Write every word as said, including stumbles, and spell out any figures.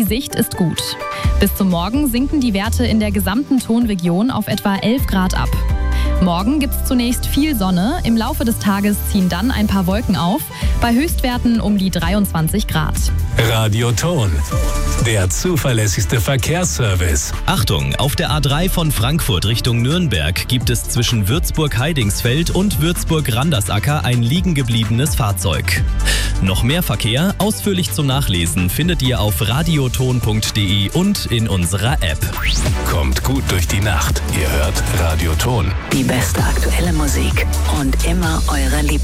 Sicht ist gut. Bis zum Morgen sinken die Werte in der gesamten Tonregion auf etwa elf Grad ab. Morgen gibt es zunächst viel Sonne, im Laufe des Tages ziehen dann ein paar Wolken auf, bei Höchstwerten um die dreiundzwanzig Grad. Radioton, der zuverlässigste Verkehrsservice. Achtung, auf der A drei von Frankfurt Richtung Nürnberg gibt es zwischen Würzburg-Heidingsfeld und Würzburg-Randersacker ein liegengebliebenes Fahrzeug. Noch mehr Verkehr, ausführlich zum Nachlesen, findet ihr auf radioton punkt de und in unserer App. Kommt gut durch die Nacht. Ihr hört Radioton. Die beste aktuelle Musik und immer eure Lieblings